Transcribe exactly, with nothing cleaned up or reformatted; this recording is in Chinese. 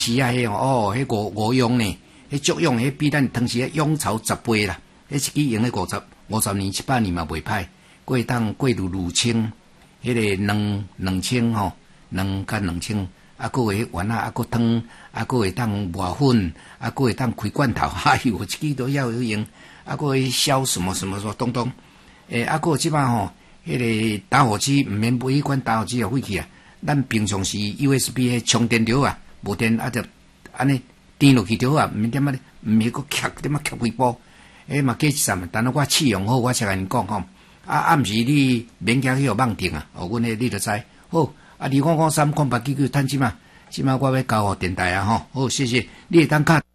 时啊，迄哦，迄五五用呢，迄作用迄比咱当时迄用钞十倍啦。迄一支用咧五十五十年、七百年嘛袂歹，过会当过如如清，迄个两两清吼，两甲两清，啊，个会丸啊，啊个汤，啊个会当磨粉，啊个会当开罐头，哎呦，一支都要有用，啊个会烧什么什么什么东东，诶，啊个即摆吼，迄个打火机毋免买迄款打火机啊，废去啊，咱平常时 U S B 迄充电条啊。无电啊，就安尼电落去就好啊，毋免点啊，毋免搁夹点啊夹几波，诶嘛计算，但係我试用好，我才甲恁讲吼。啊，暗时你免惊去互网定啊，哦，阮迄你著知。好，啊，二五五三空白几句趁即嘛，即嘛我要交互电台啊吼。好，谢谢，你会当卡。